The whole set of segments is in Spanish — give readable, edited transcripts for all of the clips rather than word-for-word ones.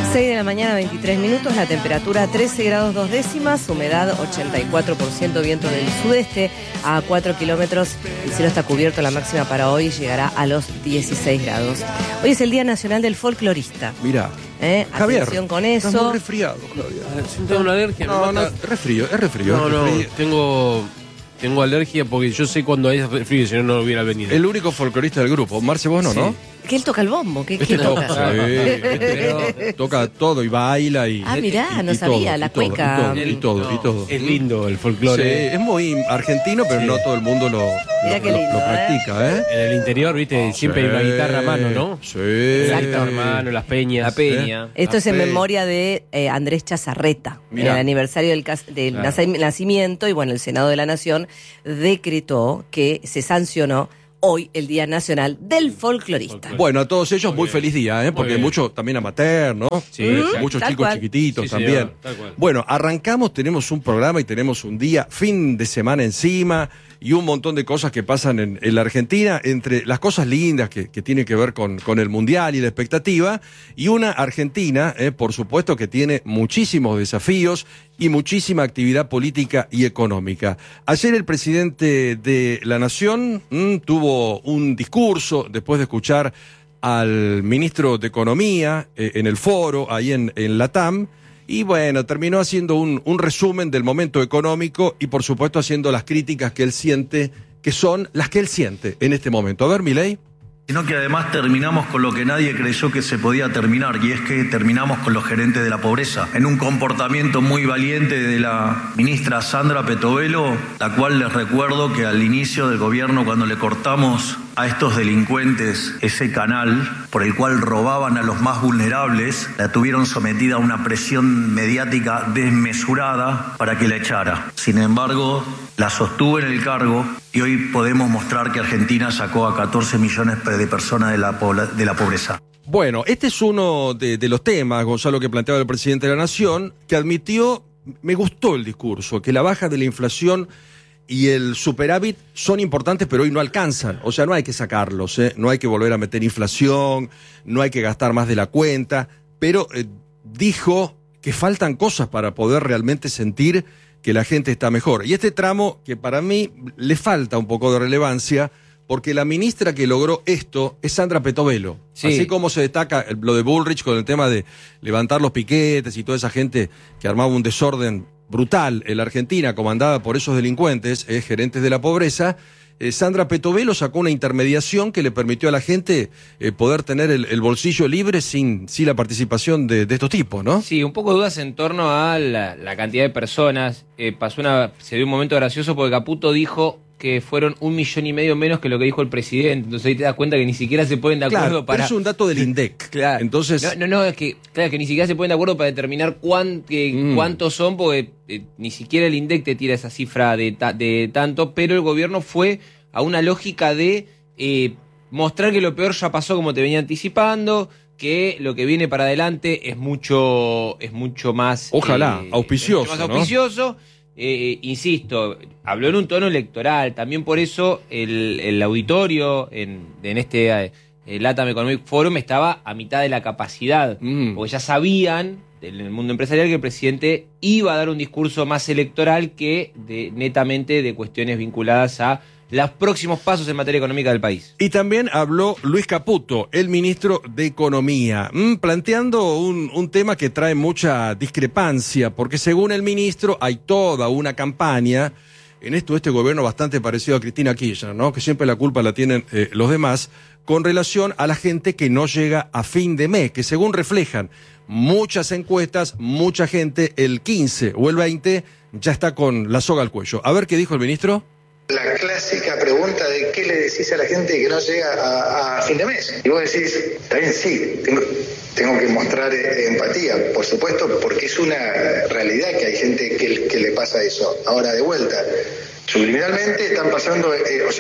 6 de la mañana, 23 minutos, la temperatura 13 grados 2 décimas, humedad 84%, viento del sudeste a 4 kilómetros. El cielo está cubierto, la máxima para hoy llegará a los 16 grados. Hoy es el Día Nacional del Folclorista. Mirá, Javier, atención con eso. estás muy resfriado, Javier. Siento una alergia. No, es resfrío. Tengo alergia porque yo sé cuando hay frío, si no, no hubiera venido. El único folclorista del grupo, Marce, vos no, Sí. ¿no? Que él toca el bombo, ¿qué Este toca? Toca todo y baila y... Ah, mirá, y no sabía, la cueca. Y todo. Es lindo el folclore. Sí, es muy argentino, pero Sí. no todo el mundo lo practica, ¿eh? En el interior, viste, siempre hay una guitarra a mano, ¿no? Sí. Exacto, hermano, las peñas. La peña. Esto es en memoria de Andrés Chazarreta, Mirá. el aniversario del nacimiento, y bueno, el Senado de la Nación decretó que se sancionó hoy el Día Nacional del Folclorista. Bueno, a todos ellos muy feliz día, ¿eh? Porque hay bien. muchos también amateur, ¿no? Sí, Muchos tal chicos cual. chiquititos Sí, también. señor, tal cual. Bueno, arrancamos, tenemos un programa y tenemos un día, fin de semana encima y un montón de cosas que pasan en la Argentina, entre las cosas lindas que tienen que ver con el Mundial y la expectativa, y una Argentina, por supuesto, que tiene muchísimos desafíos y muchísima actividad política y económica. Ayer el presidente de la Nación tuvo un discurso después de escuchar al ministro de Economía en el foro, ahí en Latam, y bueno, terminó haciendo un resumen del momento económico y por supuesto haciendo las críticas que él siente, que son las que él siente en este momento. A ver, Milei. Sino que además terminamos con lo que nadie creyó que se podía terminar, y es que terminamos con los gerentes de la pobreza, en un comportamiento muy valiente de la ministra Sandra Petovelo, la cual les recuerdo que al inicio del gobierno, cuando le cortamos a estos delincuentes ese canal por el cual robaban a los más vulnerables, la tuvieron sometida a una presión mediática desmesurada para que la echara. Sin embargo, la sostuvo en el cargo y hoy podemos mostrar que Argentina sacó a 14 millones de personas de la pobreza. Bueno, este es uno de los temas, Gonzalo, que planteaba el presidente de la Nación, que admitió, me gustó el discurso, que la baja de la inflación y el superávit son importantes, pero hoy no alcanzan. O sea, no hay que sacarlos, no hay que volver a meter inflación, no hay que gastar más de la cuenta, pero dijo que faltan cosas para poder realmente sentir que la gente está mejor. Y este tramo, que para mí le falta un poco de relevancia, porque la ministra que logró esto es Sandra Petovelo. Sí. Así como se destaca lo de Bullrich con el tema de levantar los piquetes y toda esa gente que armaba un desorden brutal en la Argentina, comandada por esos delincuentes, gerentes de la pobreza, Sandra Petovelo sacó una intermediación que le permitió a la gente poder tener el bolsillo libre sin la participación de estos tipos, ¿no? Sí, un poco de dudas en torno a la cantidad de personas. Se dio un momento gracioso porque Caputo dijo que fueron 1,5 millones menos que lo que dijo el presidente. Entonces ahí te das cuenta que ni siquiera se ponen de acuerdo Claro, para... pero es un dato del INDEC. Claro. Entonces... No, es que, claro, que ni siquiera se ponen de acuerdo para determinar cuántos son, porque ni siquiera el INDEC te tira esa cifra de tanto, pero el gobierno fue a una lógica de mostrar que lo peor ya pasó, como te venía anticipando, que lo que viene para adelante es mucho más... Ojalá, auspicioso, mucho más ¿no? auspicioso. Insisto, habló en un tono electoral, también por eso el auditorio en este LATAM Economic Forum estaba a mitad de la capacidad, porque ya sabían en el mundo empresarial que el presidente iba a dar un discurso más electoral que netamente de cuestiones vinculadas a los próximos pasos en materia económica del país. Y también habló Luis Caputo, el ministro de Economía, planteando un tema que trae mucha discrepancia, porque según el ministro hay toda una campaña en este gobierno bastante parecido a Cristina Kirchner, ¿no? Que siempre la culpa la tienen los demás, con relación a la gente que no llega a fin de mes, que según reflejan muchas encuestas, mucha gente el 15 o el 20 ya está con la soga al cuello. A ver qué dijo el ministro. La clásica pregunta de qué le decís a la gente que no llega a fin de mes. Y vos decís, está bien, sí, tengo que mostrar empatía, por supuesto, porque es una realidad que hay gente que le pasa eso. Ahora, de vuelta, subliminalmente están pasando,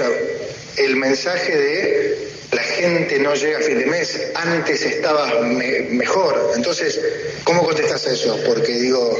el mensaje de la gente no llega a fin de mes, antes estaba mejor. Entonces, ¿cómo contestás a eso? Porque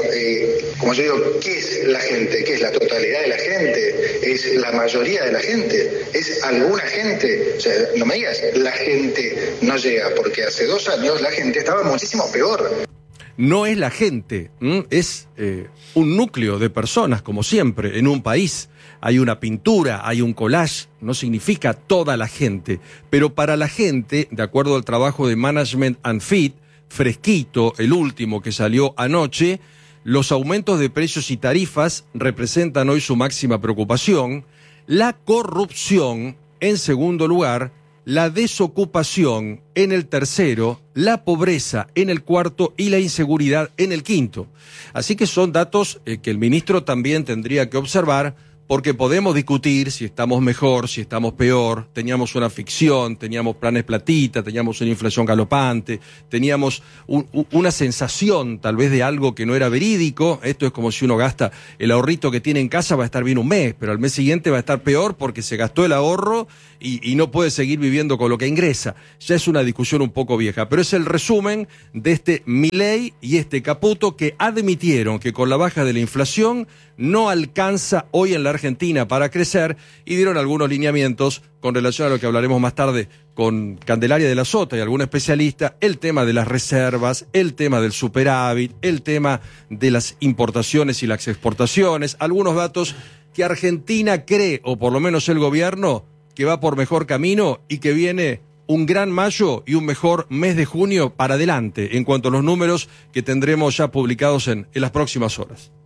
como yo digo, ¿qué es la gente? ¿Qué es la totalidad de la gente? ¿Es la mayoría de la gente? ¿Es alguna gente? O sea, no me digas, la gente no llega, porque hace 2 años la gente estaba muchísimo peor. no es la gente, es un núcleo de personas, como siempre, en un país. Hay una pintura, hay un collage, no significa toda la gente, pero para la gente, de acuerdo al trabajo de Management and Fit, fresquito, el último que salió anoche, los aumentos de precios y tarifas representan hoy su máxima preocupación, la corrupción en segundo lugar, la desocupación en el tercero, la pobreza en el cuarto y la inseguridad en el quinto. Así que son datos que el ministro también tendría que observar, porque podemos discutir si estamos mejor, si estamos peor, teníamos una ficción, teníamos planes platita, teníamos una inflación galopante, teníamos una sensación tal vez de algo que no era verídico. Esto es como si uno gasta el ahorrito que tiene en casa, va a estar bien un mes, pero al mes siguiente va a estar peor porque se gastó el ahorro y no puede seguir viviendo con lo que ingresa. Ya es una discusión un poco vieja, pero es el resumen de este Milei y este Caputo, que admitieron que con la baja de la inflación no alcanza hoy en la Argentina para crecer, y dieron algunos lineamientos con relación a lo que hablaremos más tarde con Candelaria de la Sota y algún especialista, el tema de las reservas, el tema del superávit, el tema de las importaciones y las exportaciones, algunos datos que Argentina cree, o por lo menos el gobierno, que va por mejor camino y que viene un gran mayo y un mejor mes de junio para adelante en cuanto a los números que tendremos ya publicados en las próximas horas.